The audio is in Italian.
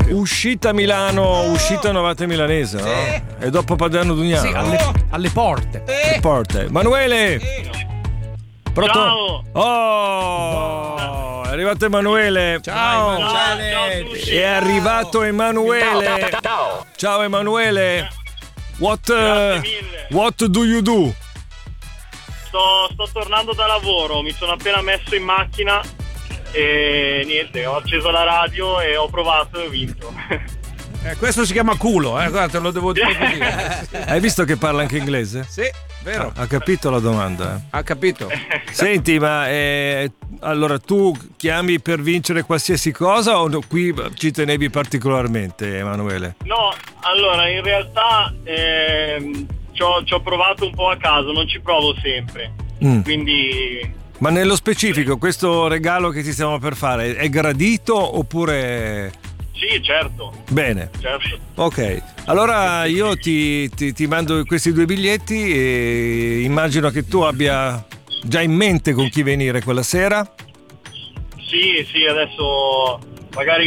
uscita Milano, uscita Novate Milanese, no? E dopo Paderno Dugnano. Sì, alle porte. Porte. Emanuele! Pronto? Ciao! Oh! È arrivato Emanuele. Ciao. Ciao a tutti. È arrivato Emanuele. Ciao Emanuele. Grazie mille. What do you do? Sto tornando da lavoro, mi sono appena messo in macchina e niente, ho acceso la radio e ho provato e ho vinto. Questo si chiama culo, guarda, te lo devo dire. Hai visto che parla anche inglese? Sì, vero. Ha capito la domanda. Ha capito. Senti, ma allora tu chiami per vincere qualsiasi cosa o no, qui ci tenevi particolarmente, Emanuele? No, allora in realtà ci ho provato un po' a caso, non ci provo sempre. Quindi. Ma nello specifico, questo regalo che ti stiamo per fare è gradito oppure? Sì, certo. Bene. Certo. Ok, allora io ti mando questi 2 biglietti e immagino che tu abbia già in mente con chi venire quella sera. Sì, adesso magari